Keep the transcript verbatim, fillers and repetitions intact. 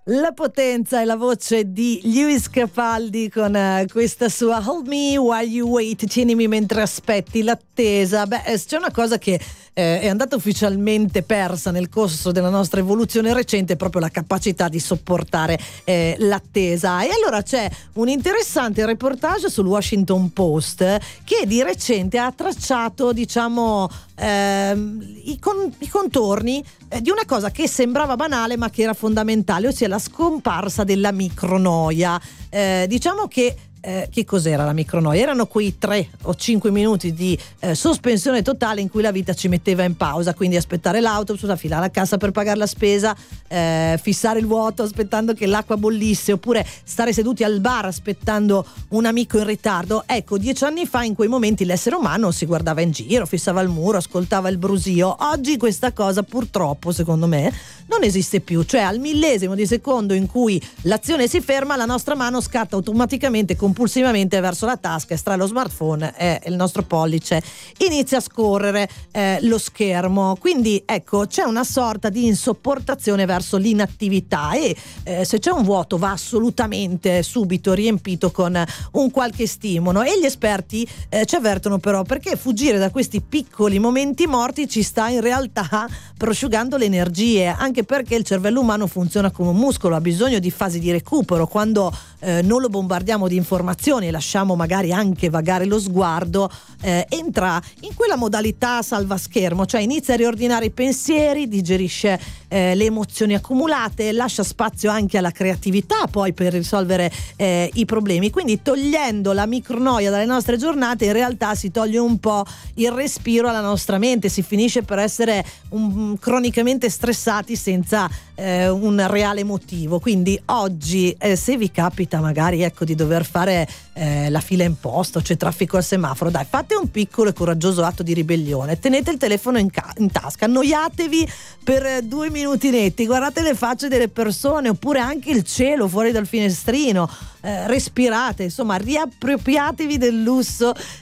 La potenza e la voce di Lewis Capaldi con uh, questa sua Hold Me While You Wait, tienimi mentre aspetti, l'attesa. Beh, c'è una cosa che eh, è andata ufficialmente persa nel corso della nostra evoluzione recente, proprio la capacità di sopportare eh, l'attesa. E allora c'è un interessante reportage sul Washington Post eh, che di recente ha tracciato, diciamo, ehm, i, con, i contorni eh, di una cosa che sembrava banale ma che era fondamentale, ossia la scomparsa della micronoia. Eh, diciamo che Eh, che cos'era la micronoia? Erano quei tre o cinque minuti di eh, sospensione totale in cui la vita ci metteva in pausa, quindi aspettare l'autobus, affilare la cassa per pagare la spesa, eh, fissare il vuoto aspettando che l'acqua bollisse, oppure stare seduti al bar aspettando un amico in ritardo. Ecco, dieci anni fa in quei momenti l'essere umano si guardava in giro, fissava il muro, ascoltava il brusio. Oggi questa cosa purtroppo, secondo me, non esiste più, cioè al millesimo di secondo in cui l'azione si ferma, la nostra mano scatta automaticamente, compulsivamente verso la tasca, estrae lo smartphone e il nostro pollice inizia a scorrere eh, lo schermo. Quindi ecco, c'è una sorta di insopportazione verso l'inattività e eh, se c'è un vuoto va assolutamente subito riempito con un qualche stimolo. E gli esperti eh, ci avvertono però, perché fuggire da questi piccoli momenti morti ci sta in realtà prosciugando le energie, anche perché il cervello umano funziona come un muscolo, ha bisogno di fasi di recupero. Quando eh, non lo bombardiamo di informazioni e lasciamo magari anche vagare lo sguardo, eh, entra in quella modalità salvaschermo, cioè inizia a riordinare i pensieri, digerisce eh, le emozioni accumulate, lascia spazio anche alla creatività poi per risolvere eh, i problemi. Quindi togliendo la micronoia dalle nostre giornate in realtà si toglie un po' il respiro alla nostra mente, si finisce per essere un, cronicamente stressati senza eh, un reale motivo. Quindi oggi eh, se vi capita magari ecco di dover fare eh, la fila in posta, c'è traffico al semaforo, dai, fate un piccolo e coraggioso atto di ribellione, tenete il telefono in, ca- in tasca, annoiatevi per eh, due minuti netti, guardate le facce delle persone oppure anche il cielo fuori dal finestrino, eh, respirate, insomma riappropriatevi del lusso